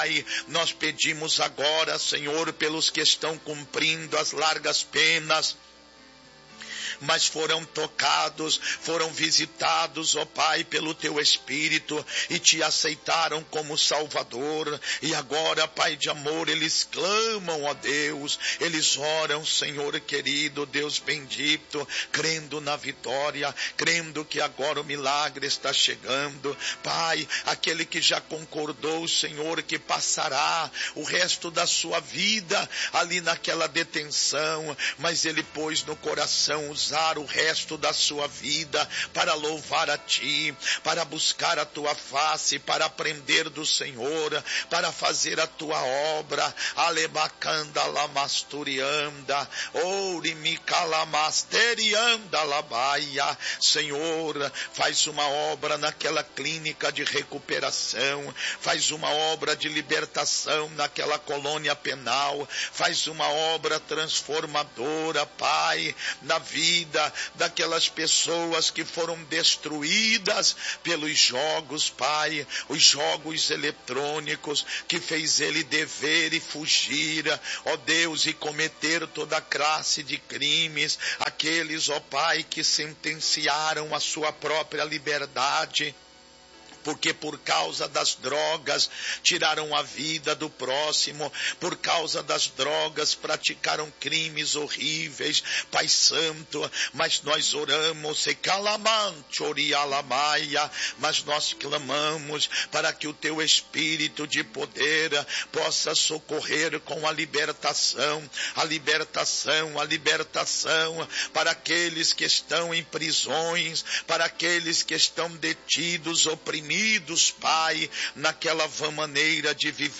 Nós pedimos agora, Senhor, pelos que estão cumprindo as largas penas, mas foram tocados, foram visitados, ó Pai, pelo Teu Espírito, e Te aceitaram como Salvador, e agora, Pai de amor, eles clamam, ó Deus, eles oram, Senhor querido, Deus bendito, crendo na vitória, crendo que agora o milagre está chegando. Pai, aquele que já concordou, Senhor, que passará o resto da sua vida ali naquela detenção, mas ele pôs no coração usar o resto da sua vida para louvar a Ti, para buscar a Tua face, para aprender do Senhor, para fazer a Tua obra. Alebacanda lamasturianda, ourimicalamasterianda labaia. Senhor, faz uma obra naquela clínica de recuperação, faz uma obra de libertação naquela colônia penal, faz uma obra transformadora, Pai, na vida daquelas pessoas que foram destruídas pelos jogos, Pai, os jogos eletrônicos que fez ele dever e fugir, ó Deus, e cometer toda classe de crimes, aqueles, ó Pai, que sentenciaram a sua própria liberdade, porque por causa das drogas tiraram a vida do próximo, por causa das drogas praticaram crimes horríveis, Pai Santo, mas nós oramos, mas nós clamamos para que o Teu Espírito de poder possa socorrer com a libertação, para aqueles que estão em prisões, para aqueles que estão detidos, oprimidos, Pai, naquela vã maneira de viver.